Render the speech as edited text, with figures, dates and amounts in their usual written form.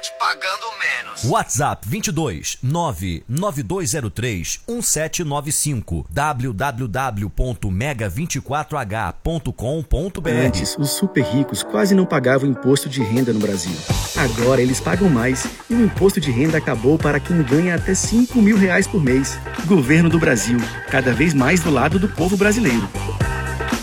internet pagando menos. WhatsApp 22 99203 1795 www.mega24h.com.br. Antes, os super ricos quase não pagavam imposto de renda no Brasil. Agora eles pagam mais e o imposto de renda acabou para quem ganha até R$5.000 por mês. Governo do Brasil, cada vez mais do lado do povo brasileiro.